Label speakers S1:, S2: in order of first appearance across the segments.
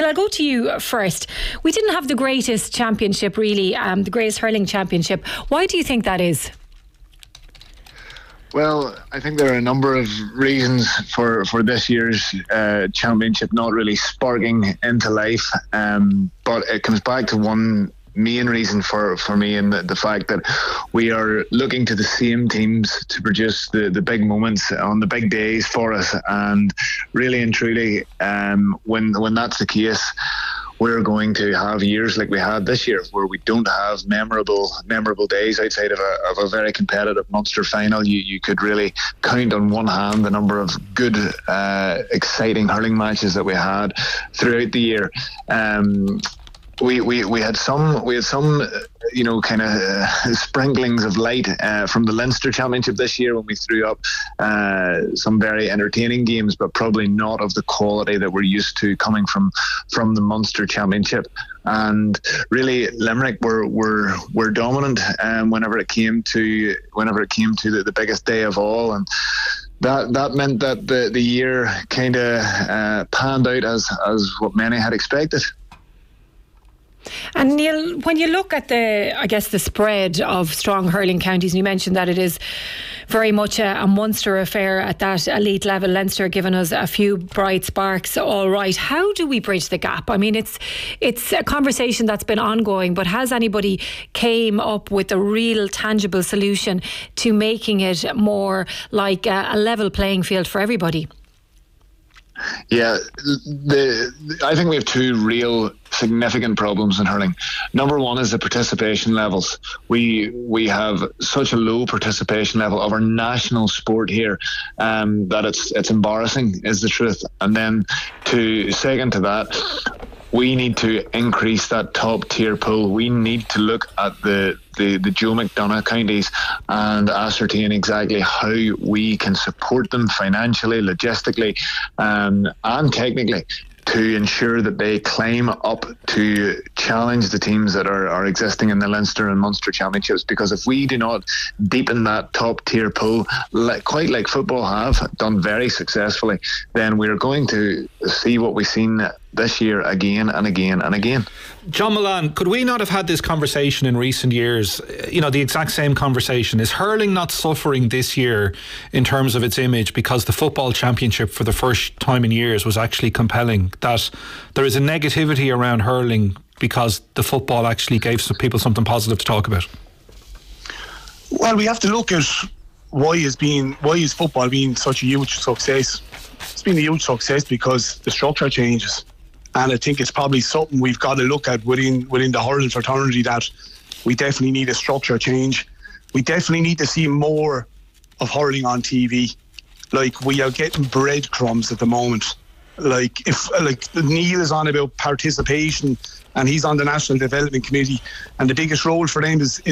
S1: I'll go to you first. We didn't have the greatest championship, really, the greatest hurling championship. Why do you think that is?
S2: Well, I think there are a number of reasons for this year's championship not really sparking into life, but it comes back to one main reason for me, and the fact that we are looking to the same teams to produce the big moments on the big days for us, and really and truly, when that's the case, we're going to have years like we had this year, where we don't have memorable days outside of a very competitive Munster final. You could really count on one hand the number of good, exciting hurling matches that we had throughout the year. We had some kind of sprinklings of light from the Leinster Championship this year, when we threw up some very entertaining games, but probably not of the quality that we're used to coming from the Munster Championship. And really, Limerick were dominant whenever it came to the biggest day of all, and that meant that the year kind of panned out as what many had expected.
S1: And Neil, when you look at the spread of strong hurling counties, and you mentioned that it is very much a Munster affair at that elite level, Leinster giving us a few bright sparks, all right. How do we bridge the gap? I mean, it's a conversation that's been ongoing, but has anybody came up with a real tangible solution to making it more like a level playing field for everybody?
S2: Yeah, I think we have two real significant problems in hurling. Number one is the participation levels. We have such a low participation level of our national sport here that it's embarrassing, is the truth. And then second to that, we need to increase that top tier pool. We need to look at the Joe McDonagh counties and ascertain exactly how we can support them financially, logistically, and technically, to ensure that they climb up to challenge the teams that are existing in the Leinster and Munster championships. Because if we do not deepen that top tier pool, quite like football have done very successfully, then we're going to see what we've seen this year again and again and again.
S3: John Mullane, could we not have had this conversation in recent years? You know, the exact same conversation. Is hurling not suffering this year in terms of its image because the football championship for the first time in years was actually compelling? That there is a negativity around hurling because the football actually gave some people something positive to talk about?
S4: Well, we have to look at why is football being such a huge success. It's been a huge success because the structure changes. And I think it's probably something we've got to look at within the hurling fraternity, that we definitely need a structure change. We definitely need to see more of hurling on TV. Like, we are getting breadcrumbs at the moment. Like, if Neil is on about participation and he's on the National Development Committee, and the biggest role for them is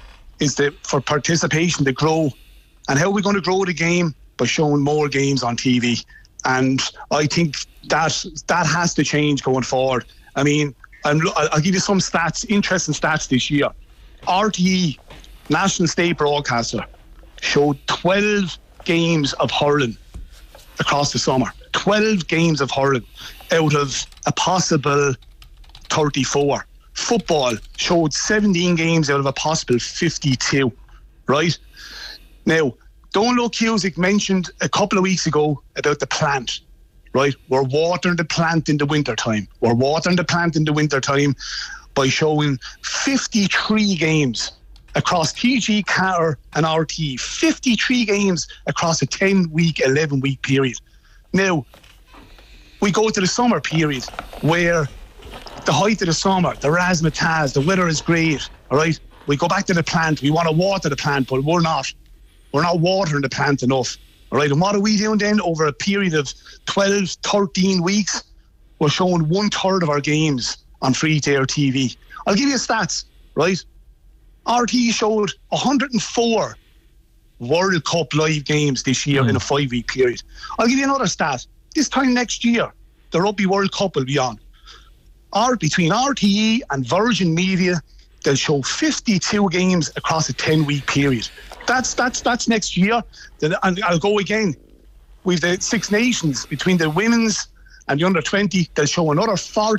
S4: for participation to grow. And how are we going to grow the game? By showing more games on TV. And I think that has to change going forward. I mean, I'll give you some stats, interesting stats this year. RTE, National State Broadcaster, showed 12 games of hurling across the summer. 12 games of hurling out of a possible 34. Football showed 17 games out of a possible 52, right? Now, Donal Cusick mentioned a couple of weeks ago about the plant, right? We're watering the plant in the winter time. We're watering the plant in the winter time by showing 53 games across TG, Carter and RT. 53 games across a 10-week, 11-week period. Now, we go to the summer period where the height of the summer, the razzmatazz, the weather is great, all right? We go back to the plant. We want to water the plant, but we're not watering the plant enough. All right, and what are we doing then? Over a period of 12, 13 weeks, we're showing 1/3 of our games on free-to-air TV. I'll give you stats, right? RT showed 104 World Cup live games this year in a 5-week period. I'll give you another stat. This time next year, the Rugby World Cup will be on. Between RTE and Virgin Media, they'll show 52 games across a 10-week period. That's next year. And I'll go again. We've the Six Nations between the women's and the under-20. They'll show another